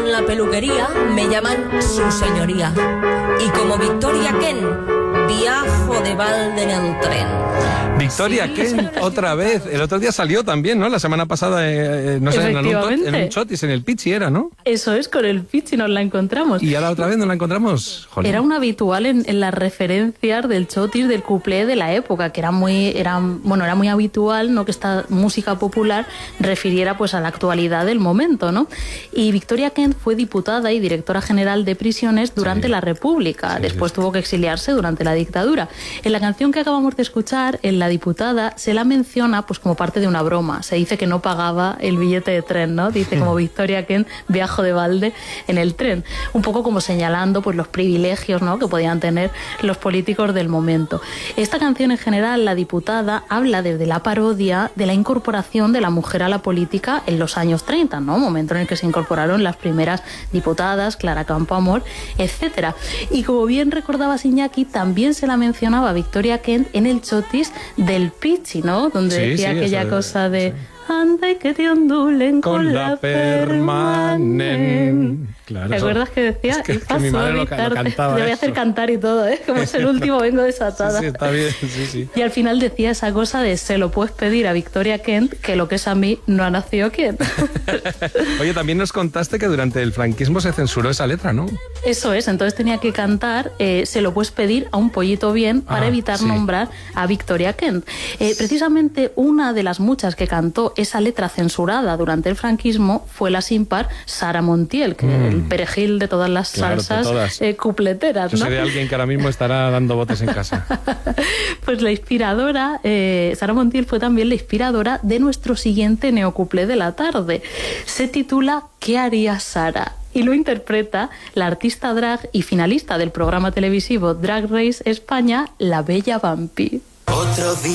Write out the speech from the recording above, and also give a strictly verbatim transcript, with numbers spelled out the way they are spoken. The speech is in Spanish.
con la peluquería me llaman su señoría. Y como Victoria Kent, viajo de balde en el tren. Victoria Sí, Kent, otra vez. El otro día salió también, ¿no? La semana pasada, eh, no sé, en un, tot, en un chotis, en el Pichi era, ¿no? Eso es, con el Pichi nos la encontramos. Y ahora otra vez nos la encontramos. Jolín. Era una habitual en, en las referencias del chotis, del cuplé de la época, que era muy, era, bueno, era muy habitual, ¿no? Que esta música popular refiriera pues a la actualidad del momento, ¿no? Y Victoria Kent fue diputada y directora general de prisiones durante Sí. la República. Sí, Después sí. tuvo que exiliarse durante la dictadura. En la canción que acabamos de escuchar, en la diputada se la menciona pues como parte de una broma. Se dice que no pagaba el billete de tren, ¿no? Dice como Victoria Kent, viajo de balde en el tren. Un poco como señalando pues los privilegios, ¿no? Que podían tener los políticos del momento. Esta canción en general, la diputada, habla desde la parodia de la incorporación de la mujer a la política en los años treinta, ¿no? Momento en el que se incorporaron las primeras diputadas, Clara Campoamor, etcétera. Y como bien recordaba Iñaki, también se la mencionaba Victoria Kent en el chotis del Pichi, ¿no? Donde Sí, decía sí, aquella eso, cosa de... sí. Anda y que te ondulen con, Con la la permanente. permanente. Claro. ¿Te acuerdas que decía? Es que- Y es que mi pasó madre mi lo ca- lo tarde. cantaba Te voy a eso. hacer cantar y todo, ¿eh? Como es el último, vengo desatada. Sí, sí, está bien, sí, sí. Y al final decía esa cosa de se lo puedes pedir a Victoria Kent, que lo que es a mí no ha nacido quien. Oye, también nos contaste que durante el franquismo se censuró esa letra, ¿no? Eso es, entonces tenía que cantar eh, se lo puedes pedir a un pollito bien para Ah, evitar sí. nombrar a Victoria Kent. Eh, precisamente una de las muchas que cantó esa letra censurada durante el franquismo fue la sin par Sara Montiel, que Mm. el perejil de todas las Claro, de salsas todas. eh, cupleteras, Yo ¿no? sé de alguien que ahora mismo estará dando botes en casa. Pues la inspiradora, eh, Sara Montiel fue también la inspiradora de nuestro siguiente neocuplé de la tarde. Se titula ¿Qué haría Sara? Y lo interpreta la artista drag y finalista del programa televisivo Drag Race España, la bella Vampi. Otro día.